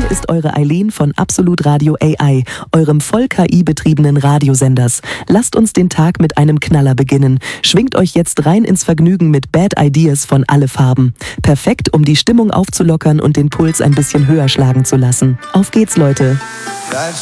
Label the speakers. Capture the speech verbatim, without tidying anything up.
Speaker 1: Hier ist eure Eileen von Absolut Radio A I, eurem voll K I-betriebenen Radiosenders. Lasst uns den Tag mit einem Knaller beginnen. Schwingt euch jetzt rein ins Vergnügen mit Bad Ideas von Alle Farben. Perfekt, um die Stimmung aufzulockern und den Puls ein bisschen höher schlagen zu lassen. Auf geht's, Leute!
Speaker 2: Life's